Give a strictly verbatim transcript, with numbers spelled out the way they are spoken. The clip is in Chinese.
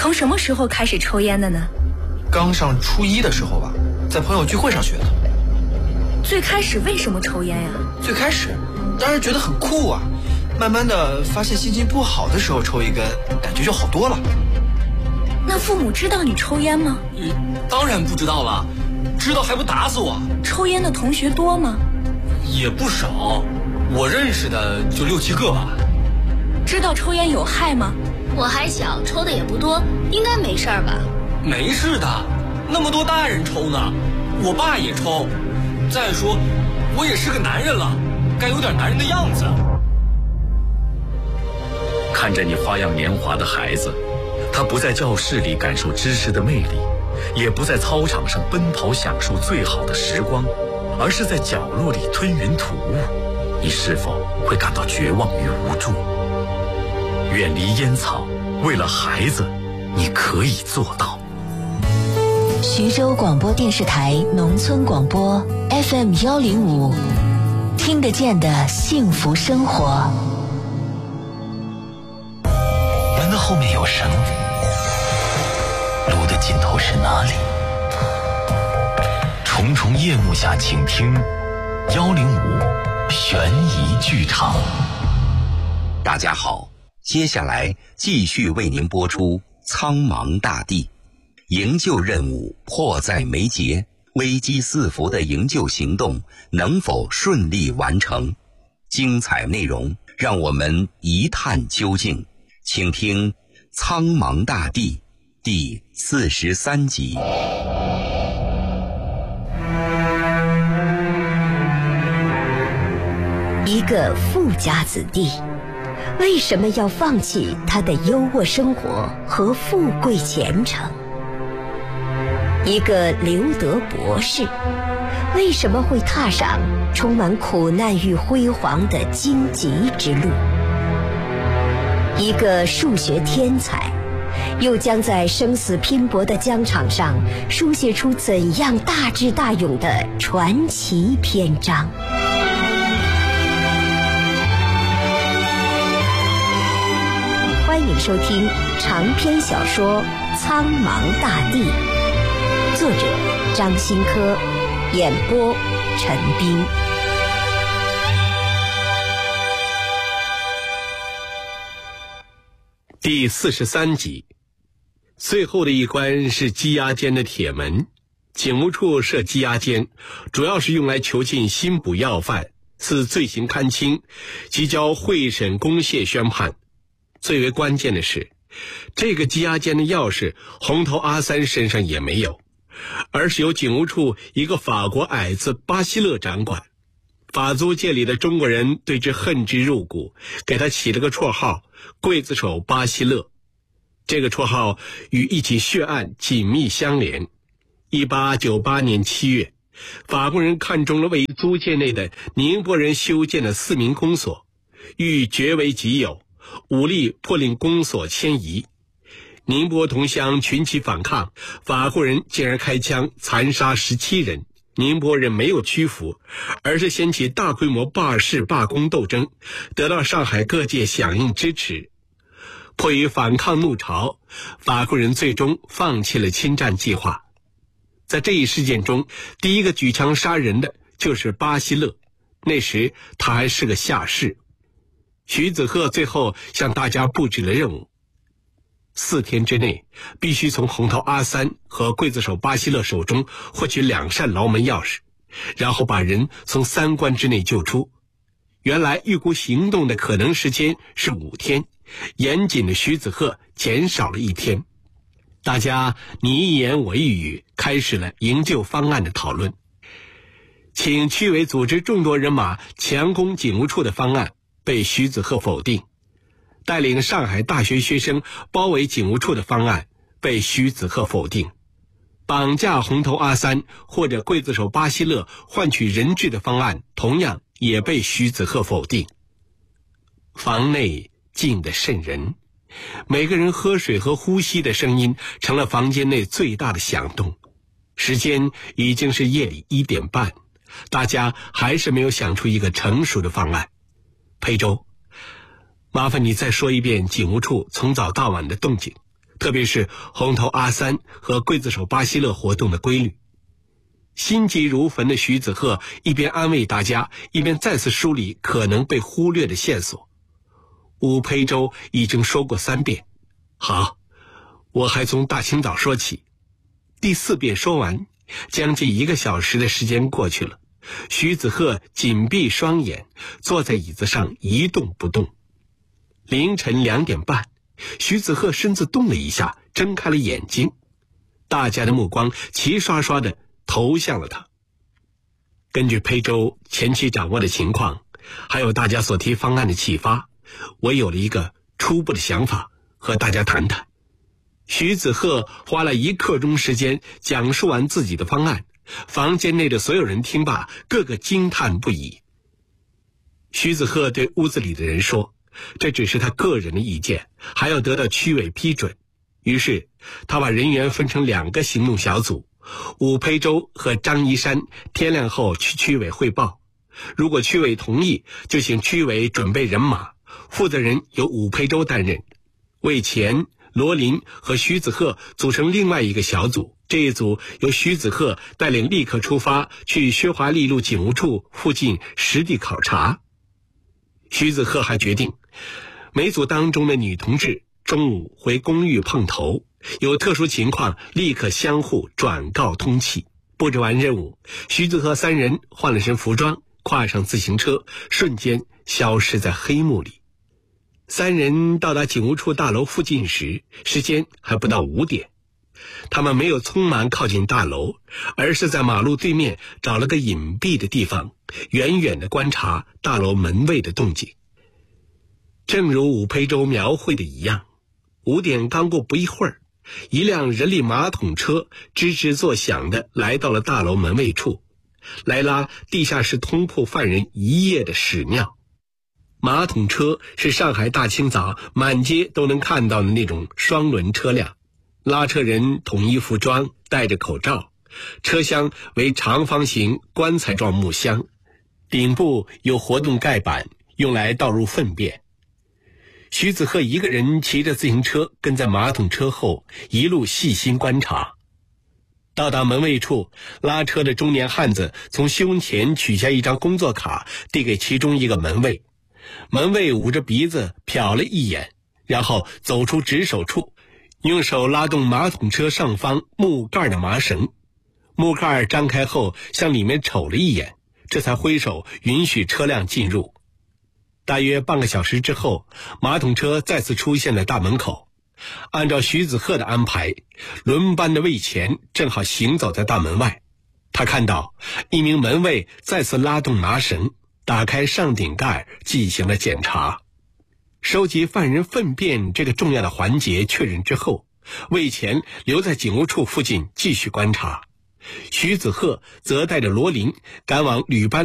从什么时候开始抽烟的呢？ 刚上初一的时候吧，在朋友聚会上学的。 最开始为什么抽烟呀？ 最开始当然觉得很酷啊，慢慢的发现心情不好的时候抽一根，感觉就好多了。 那父母知道你抽烟吗？ 嗯，当然不知道了，知道还不打死我。 抽烟的同学多吗？ 也不少，我认识的就六七个吧。 知道抽烟有害吗？ 我还小，抽的也不多，应该没事儿吧？ 没事的，那么多大人抽呢，我爸也抽。再说，我也是个男人了，该有点男人的样子。 看着你花样年华的孩子，他不在教室里感受知识的魅力，也不在操场上奔跑享受最好的时光，而是在角落里吞云吐雾，你是否会感到绝望与无助？远离烟草，为了孩子，你可以做到。 徐州广播电视台农村广播 F M 幺零五，听得见的幸福生活。 门的后面有绳，路的尽头是哪里？重重夜幕下，请听幺零五悬疑剧场。 大家好，接下来继续为您播出《苍茫大地》。营救任务迫在眉睫，危机四伏的营救行动能否顺利完成？精彩内容让我们一探究竟，请听《苍茫大地》第四十三集。 一个富家子弟，为什么要放弃他的优渥生活和富贵前程？一个留德博士，为什么会踏上充满苦难与辉煌的荆棘之路？一个数学天才，又将在生死拼搏的疆场上书写出怎样大智大勇的传奇篇章？欢迎收听长篇小说《苍茫大地》，作者张新科，演播陈斌。 第四十三集，最后的一关是羁押监的铁门。警务处设羁押监，主要是用来囚禁新捕要犯，似罪行堪轻，即交会审公谢宣判。最为关键的是，这个羁押监的钥匙红头阿三身上也没有，而是由警务处一个法国矮子巴西勒掌管。法租界里的中国人对之恨之入骨，给他起了个绰号刽子手巴西勒。这个绰号与一起血案紧密相连。一八九八年七月，法国人看中了位于租界内的宁波人修建的四民公所，欲据为己有，武力迫令公所迁移。宁波同乡群起反抗，法国人竟然开枪残杀十七人。宁波人没有屈服，而是掀起大规模罢市罢工斗争，得到上海各界响应支持。迫于反抗怒潮，法国人最终放弃了侵占计划。在这一事件中，第一个举枪杀人的就是巴西勒，那时他还是个下士。徐子鹤最后向大家布置了任务，四天之内必须从红头阿三和刽子手巴西勒手中获取两扇牢门钥匙，然后把人从三关之内救出。原来预估行动的可能时间是五天，严谨的徐子鹤减少了一天。大家你一言我一语，开始了营救方案的讨论。请区委组织众多人马强攻警务处的方案被徐子鹤否定，带领上海大学学生包围警务处的方案被徐子鹤否定，绑架红头阿三或者刽子手巴西勒换取人质的方案同样也被徐子鹤否定。房内静得瘆人，每个人喝水和呼吸的声音成了房间内最大的响动。时间已经是夜里一点半，大家还是没有想出一个成熟的方案。裴周，麻烦你再说一遍警务处从早到晚的动静， 特别是红头阿三和刽子手巴西勒活动的规律。心急如焚的徐子鹤一边安慰大家，一边再次梳理可能被忽略的线索。吴培洲已经说过三遍，好，我还从大清早说起。第四遍说完，将近一个小时的时间过去了，徐子鹤紧闭双眼，坐在椅子上一动不动。凌晨两点半，徐子鹤身子动了一下，睁开了眼睛，大家的目光齐刷刷地投向了他。根据培洲前期掌握的情况，还有大家所提方案的启发，我有了一个初步的想法，和大家谈谈。徐子鹤花了一刻钟时间讲述完自己的方案，房间内的所有人听罢，个个惊叹不已。徐子鹤对屋子里的人说，这只是他个人的意见，还要得到区委批准。于是他把人员分成两个行动小组，武培洲和张一山天亮后去区委汇报，如果区委同意，就请区委准备人马，负责人由武培洲担任。魏乾、罗林和徐子鹤组成另外一个小组，这一组由徐子鹤带领，立刻出发去薛华利路警务处附近实地考察。徐子鹤还决定，每组当中的女同志中午回公寓碰头，有特殊情况立刻相互转告通气。布置完任务，徐子鹤三人换了身服装，跨上自行车，瞬间消失在黑幕里。三人到达警务处大楼附近时，时间还不到五点。他们没有匆忙靠近大楼，而是在马路对面找了个隐蔽的地方，远远地观察大楼门卫的动静。正如武培洲描绘的一样，五点刚过不一会儿，一辆人力马桶车吱吱作响地来到了大楼门卫处，来拉地下室通铺犯人一夜的屎尿。马桶车是上海大清早满街都能看到的那种双轮车辆，拉车人统一服装，戴着口罩，车厢为长方形棺材状木箱，顶部有活动盖板，用来倒入粪便。徐子鹤一个人骑着自行车跟在马桶车后，一路细心观察。到达门卫处，拉车的中年汉子从胸前取下一张工作卡，递给其中一个门卫。门卫捂着鼻子瞟了一眼，然后走出值守处，用手拉动马桶车上方木盖的麻绳。木盖张开后，向里面瞅了一眼，这才挥手允许车辆进入。大约半个小时之后，马桶车再次出现在大门口。按照徐子鹤的安排，轮班的魏乾正好行走在大门外。他看到一名门卫再次拉动麻绳，打开上顶盖进行了检查。收集犯人粪便这个重要的环节确认之后，魏乾留在警务处附近继续观察，徐子鹤则带着罗林赶往旅班